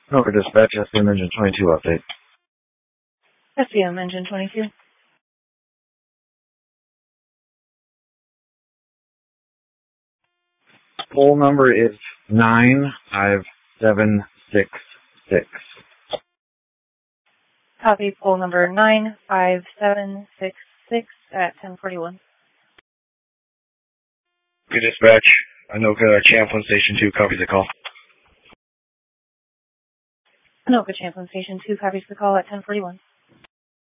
Over dispatch, SCM Engine 22 update. SCM Engine 22. Poll number is 95766. Copy poll number 95766 at 1041. Good dispatch. Anoka Champlin Station 2 copies the call. Anoka Champlin Station 2 copies the call at 1041.